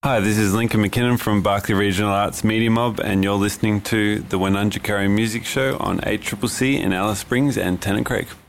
Hi, this is Lincoln McKinnon from Barclay Regional Arts Media Mob, and you're listening to the Wenunjikari Music Show on 8CCC in Alice Springs and Tennant Creek.